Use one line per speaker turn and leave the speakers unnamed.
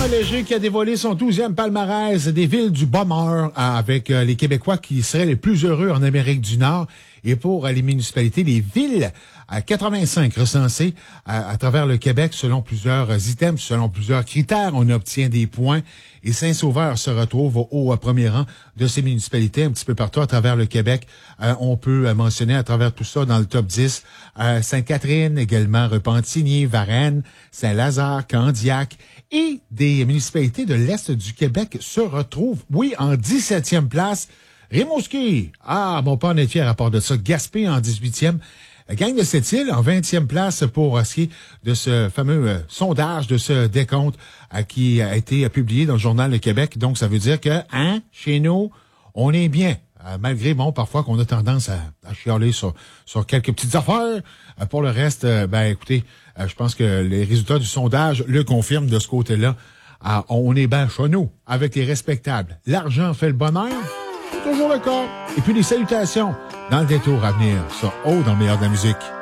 Bernard Léger qui a dévoilé son 12e palmarès des villes du bonheur avec les Québécois qui seraient les plus heureux en Amérique du Nord. Et pour les municipalités, les villes, 85 recensées à travers le Québec selon plusieurs items, selon plusieurs critères. On obtient des points et Saint-Sauveur se retrouve au premier rang de ces municipalités un petit peu partout à travers le Québec. On peut mentionner à travers tout ça dans le top 10 Sainte-Catherine, également Repentigny, Varennes, Saint-Lazare, Candiac et des municipalités de l'Est du Québec se retrouvent, oui, en 17e place. Rimouski, mon père en est fier à part de ça. Gaspé en 18e. Gang de Sept-Îles en 20e place pour ce qui est de ce fameux sondage, de ce décompte qui a été publié dans le Journal de Québec. Donc, ça veut dire que, chez nous, on est bien. Malgré, parfois qu'on a tendance à chialer sur quelques petites affaires. Pour le reste, écoutez, je pense que les résultats du sondage le confirment de ce côté-là. On est bien chez nous, avec les respectables. L'argent fait le bonheur. C'est toujours le cas. Et puis les salutations dans le détour à venir sur Haut dans le meilleur de la musique.